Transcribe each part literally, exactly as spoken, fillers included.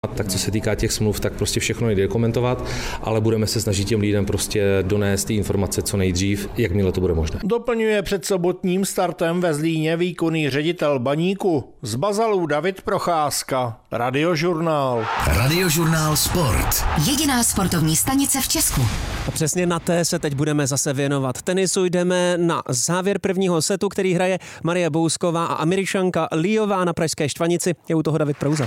Tak co se týká těch smluv, tak prostě všechno nejde komentovat, ale budeme se snažit těm lidem prostě donést ty informace co nejdřív, jakmile to bude možné. Doplňuje před sobotním startem ve Zlíně výkonný ředitel Baníku z Bazalů David Procházka. Radiožurnál. Radiožurnál Sport. Jediná sportovní stanice v Česku. A přesně na té se teď budeme zase věnovat. Tenisu jdeme na závěr prvního setu, který hraje Marie Bousková a Američanka Liová na pražské Štvanici. Je u toho David Prouza.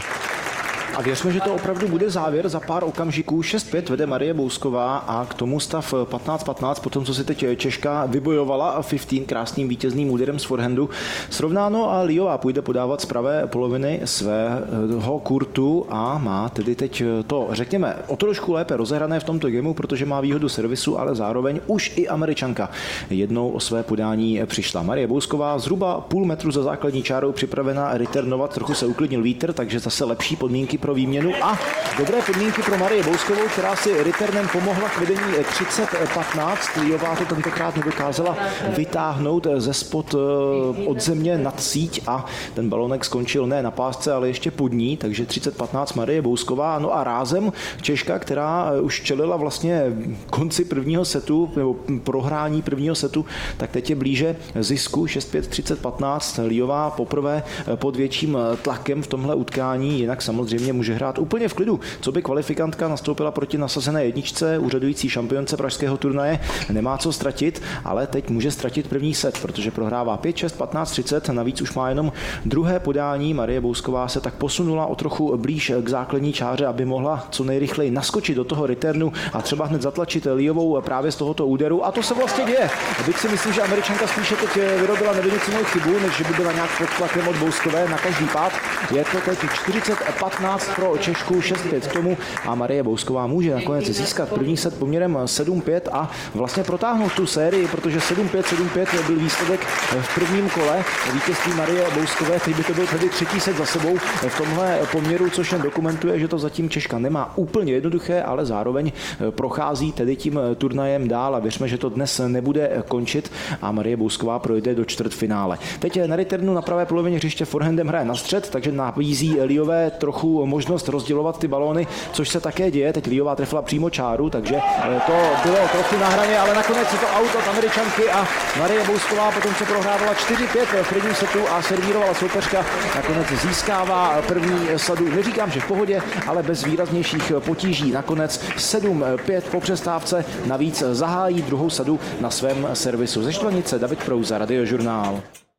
A věřme, že to opravdu bude závěr za pár okamžiků. šest pět vede Marie Bousková a k tomu stav patnáct patnáct, potom co si teď Češka vybojovala patnáct krásným vítězným úderem z forehandu. Srovnáno a Liová půjde podávat z pravé poloviny svého kurtu a má tedy teď to, řekněme, o trošku lépe rozehrané v tomto gameu, protože má výhodu servisu, ale zároveň už i Američanka jednou o své podání přišla. Marie Bousková zhruba půl metru za základní čárou připravená returnovat, trochu se uklidnil vítr, takže zase lepší podmínky pro výměnu a dobré podmínky pro Marii Bouskovou, která si returnem pomohla k vedení třicet patnáct. Liová to tentokrát nedokázala vytáhnout ze spod od země nad síť a ten balonek skončil ne na pásce, ale ještě pod ní, takže třicet patnáct Marie Bousková. No a rázem Češka, která už čelila vlastně konci prvního setu, nebo prohrání prvního setu, tak teď je blíže zisku šest pět třicet patnáct. Liová poprvé pod větším tlakem v tomhle utkání, jinak samozřejmě může hrát úplně v klidu. Co by kvalifikantka nastoupila proti nasazené jedničce, úřadující šampionce pražského turnaje, nemá co ztratit, ale teď může ztratit první set, protože prohrává pět šest patnáct třicet, navíc už má jenom druhé podání. Marie Bousková se tak posunula o trochu blíž k základní čáře, aby mohla co nejrychleji naskočit do toho returnu a třeba hned zatlačit Liovou právě z tohoto úderu. A to se vlastně děje. Byť si myslím, že Američanka spíše teď vyrobila nevynucenou chybu, než že by byla nějak pod tlakem od Bouskové na každý pád. Je to teď čtyřicet patnáct pro Češku, šest pět k tomu a Marie Bousková může nakonec získat první set poměrem sedm pět a vlastně protáhnout tu sérii, protože sedm pět sedm pět byl výsledek v prvním kole. Vítězství Marie Bouskové, teď by to byl tedy třetí set za sebou v tomhle poměru, což jen dokumentuje, že to zatím Češka nemá úplně jednoduché, ale zároveň prochází tedy tím turnajem dál a věřme, že to dnes nebude končit a Marie Bousková projde do čtvrtfinále. Teď na returnu na pravé polovině hřiště forehandem hraje na střed, takže nabízí Liové trochu možnost rozdělovat ty balóny, což se také děje. Teď Liová trefila přímo čáru, takže to bylo trochu na hraně, ale nakonec je to auto od Američanky a Marie Bousková potom, co prohrávala čtyři pět v prvním setu a servírovala soupeřka, nakonec získává první sadu. Neříkám, že v pohodě, ale bez výraznějších potíží. Nakonec sedm pět po přestávce, navíc zahájí druhou sadu na svém servisu. Ze Štvanice David Prouza, Radiožurnál.